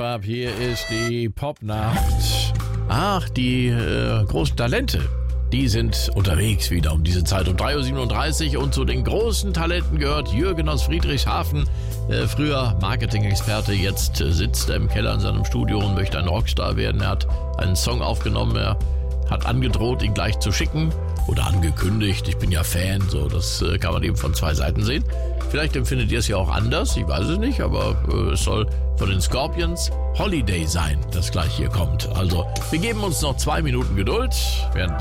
ab? Hier ist die Popnacht. Ach, die großen Talente, die sind unterwegs wieder um diese Zeit um 3.37 Uhr. Und zu den großen Talenten gehört Jürgen aus Friedrichshafen. Früher Marketing-Experte, jetzt sitzt er im Keller in seinem Studio und möchte ein Rockstar werden. Er hat einen Song aufgenommen, er hat angedroht, ihn gleich zu schicken oder angekündigt. Ich bin ja Fan, so, das kann man eben von zwei Seiten sehen. Vielleicht empfindet ihr es ja auch anders, ich weiß es nicht, aber es soll von den Scorpions Holiday sein, das gleich hier kommt. Also, wir geben uns noch 2 Minuten Geduld, während